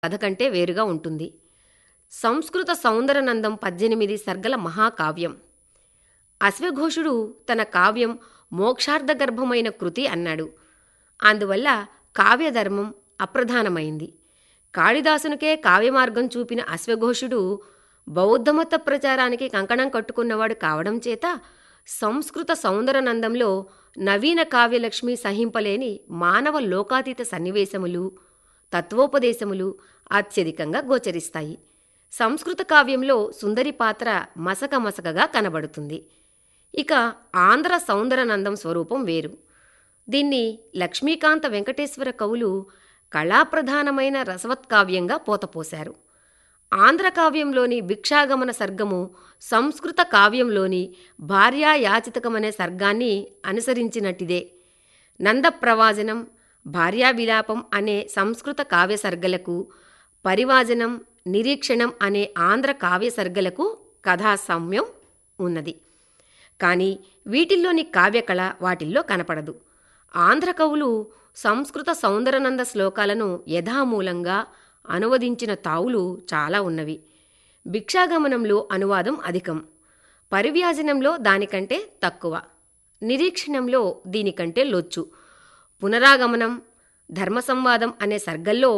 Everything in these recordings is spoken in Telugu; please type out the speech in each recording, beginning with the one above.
కథ కంటే వేరుగా ఉంటుంది. సంస్కృత సౌందరనందం 18 సర్గల మహాకావ్యం. అశ్వఘోషుడు తన కావ్యం మోక్షార్థగర్భమైన కృతి అన్నాడు. అందువల్ల కావ్యధర్మం అప్రధానమైంది. కాళిదాసునికే కావ్యమార్గం చూపిన అశ్వఘోషుడు బౌద్ధమత ప్రచారానికి కంకణం కట్టుకున్నవాడు కావడం చేత సంస్కృత సౌందరనందంలో నవీన కావ్యలక్ష్మి సహింపలేని మానవ లోకాతీత సన్నివేశములు, తత్వోపదేశములు అత్యధికంగా గోచరిస్తాయి. సంస్కృత కావ్యంలో సుందరి పాత్ర మసకమసకగా కనబడుతుంది. ఇక ఆంధ్ర సౌందరనందం స్వరూపం వేరు. దీన్ని లక్ష్మీకాంత వెంకటేశ్వర కవులు కళాప్రధానమైన రసవత్కావ్యంగా పోతపోశారు. ఆంధ్ర కావ్యంలోని భిక్షాగమన సర్గము సంస్కృత కావ్యంలోని భార్యాయాచితకమనే సర్గాన్ని అనుసరించినట్టిదే. నందప్రవాజనం, భార్యావిలాపం అనే సంస్కృత కావ్య సర్గలకు, పరివాజనం, నిరీక్షణం అనే ఆంధ్ర కావ్య సర్గలకు కథాసామ్యం ఉన్నది. కానీ వీటిల్లోని కావ్యకళ వాటిల్లో కనపడదు. ఆంధ్ర కవులు సంస్కృత సౌందరనంద శ్లోకాలను యథామూలంగా అనువదించిన తావులు చాలా ఉన్నవి. భిక్షాగమనంలో అనువాదం అధికం, పరివ్యాజనంలో దానికంటే తక్కువ, నిరీక్షణంలో దీనికంటే లొచ్చు, పునరాగమనం, ధర్మసంవాదం అనే సర్గల్లో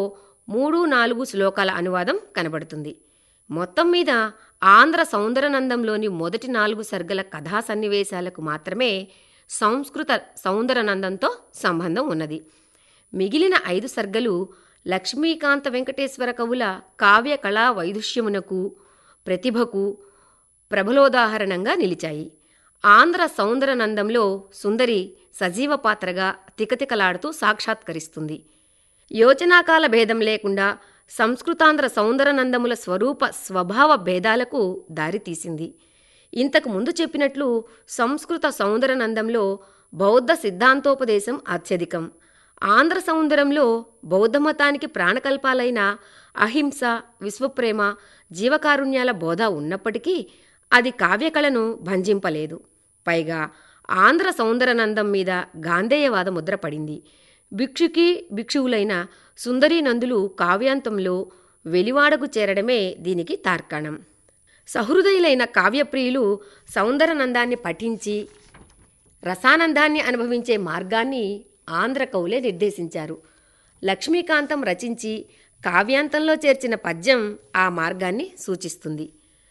3-4 శ్లోకాల అనువాదం కనబడుతుంది. మొత్తం మీద ఆంధ్ర సౌందరనందంలోని మొదటి 4 సర్గల కథా సన్నివేశాలకు మాత్రమే సంస్కృత సౌందరనందంతో సంబంధం ఉన్నది. మిగిలిన 5 సర్గలు లక్ష్మీకాంత వెంకటేశ్వర కవుల కావ్య కళా వైదుష్యమునకు, ప్రతిభకు ప్రబలోదాహరణంగా నిలిచాయి. ఆంధ్ర సౌందరనందంలో సుందరి సజీవ పాత్రగా తికతికలాడుతూ సాక్షాత్కరిస్తుంది. యోచనాకాల భేదం లేకుండా సంస్కృతాంధ్ర సౌందరనందముల స్వరూప స్వభావ భేదాలకు దారితీసింది. ఇంతకు ముందు చెప్పినట్లు సంస్కృత సౌందరనందంలో బౌద్ధ సిద్ధాంతోపదేశం అత్యధికం. ఆంధ్ర సౌందరంలో బౌద్ధమతానికి ప్రాణకల్పాలైన అహింస, విశ్వప్రేమ, జీవకారుణ్యాల బోధ ఉన్నప్పటికీ అది కావ్యకళను భంజింపలేదు. పైగా ఆంధ్ర సౌందరనందం మీద గాంధేయవాద ముద్ర పడింది. భిక్షుకి భిక్షువులైన సుందరీనందులు కావ్యాంతంలో వెలివాడకు చేరడమే దీనికి తార్కాణం. సహృదయులైన కావ్యప్రియులు సౌందరనందాన్ని పఠించి రసానందాన్ని అనుభవించే మార్గాన్ని ఆంధ్ర కవులే నిర్దేశించారు. లక్ష్మీకాంతం రచించి కావ్యాంతంలో చేర్చిన పద్యం ఆ మార్గాన్ని సూచిస్తుంది.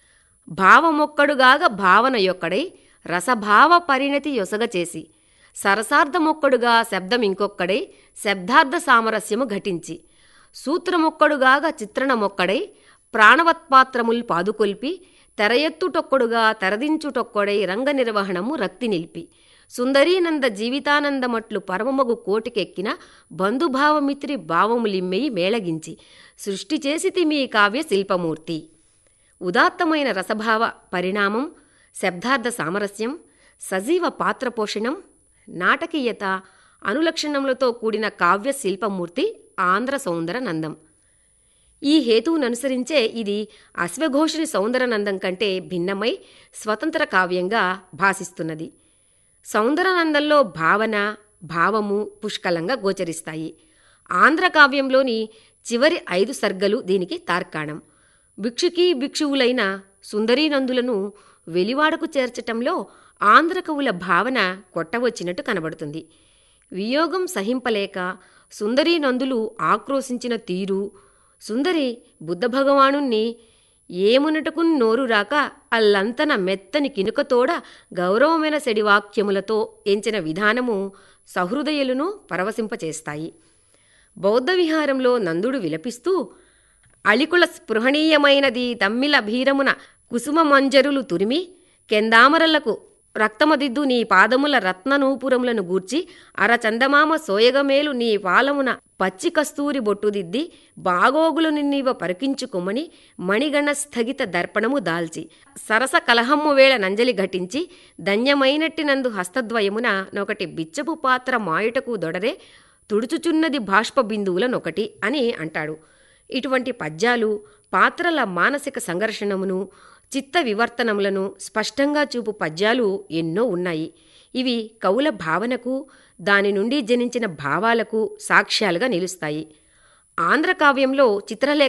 భావమొక్కడుగాగ భావన యొక్కడై రసభావ పరిణతి యొసగ చేసి, సరసార్థమొక్కడుగా శబ్దం ఇంకొక్కడై శబ్దార్థ సామరస్యము ఘటించి, సూత్రమొక్కడుగాగ చిత్రణమొక్కడై ప్రాణవత్పాత్రముల్ పాదుకొల్పి, తెరయెత్తుటొక్కడుగా తెరదించుటొక్కడై రంగ నిర్వహణము రక్తి నిలిపి, సుందరీనంద జీవితానందమట్లు పరమమగు కోటికెక్కిన బంధుభావమిత్రి భావములిమ్మెయి మేళగించి, సృష్టి చేసితి మీ కావ్య శిల్పమూర్తి. ఉదాత్తమైన రసభావ పరిణామం, శబ్దార్థ సామరస్యం, సజీవ పాత్రపోషణం, నాటకీయత, అనులక్షణములతో కూడిన కావ్య శిల్పమూర్తి ఆంధ్ర సౌందరనందం. ఈ హేతువుననుసరించే ఇది అశ్వఘోషుని సౌందరనందం కంటే భిన్నమై స్వతంత్ర కావ్యంగా భాసిస్తున్నది. సౌందరనందంలో భావన, భావము పుష్కలంగా గోచరిస్తాయి. ఆంధ్ర కావ్యంలోని చివరి 5 సర్గలు దీనికి తార్కాణం. భిక్షుకీ భిక్షువులైన సుందరీనందులను వెలివాడకు చేర్చటంలో ఆంధ్ర కవుల భావన కొట్టవచ్చినట్టు కనబడుతుంది. వియోగం సహింపలేక సుందరీనందులు ఆక్రోశించిన తీరు, సుందరి బుద్ధభగవానుణ్ణి ఏమునటకు నోరు రాక అల్లంతన మెత్తని కినుకతోడ గౌరవమైన సెడివాక్యములతో ఎంచిన విధానము సహృదయులను పరవశింపచేస్తాయి. బౌద్ధవిహారంలో నందుడు విలపిస్తూ, అళికుల స్పృహణీయమైనది తమ్మిల భీరమున కుసుమ మంజరులు తురిమి, కెందామరలకు రక్తమదిద్దు నీ పాదముల రత్ననూపురములను గూర్చి, అరచందమామ సోయగమేలు నీ పాలమున పచ్చి కస్తూరి బొట్టుదిద్ది, బాగోగులు నిన్నీవ పరికించుకొమ్మని మణిగణ స్థగిత దర్పణము దాల్చి, సరస కలహమ్ము వేళ నంజలి ఘటించి, ధన్యమైనట్టి నందు హస్తద్వయమున నొకటి బిచ్చపు పాత్ర మాయుటకు దొడరే తుడుచుచున్నది బాష్ప బిందువులనొకటి అని అంటాడు. ఇటువంటి పద్యాలు పాత్రల మానసిక సంఘర్షణమును, చిత్త వివర్తనములను స్పష్టంగా చూపు పద్యాలు ఎన్నో ఉన్నాయి. ఇవి కవుల భావనకు, దాని నుండి జనించిన భావాలకు సాక్ష్యాలుగా నిలుస్తాయి. ఆంధ్ర కావ్యంలో చిత్రలేఖ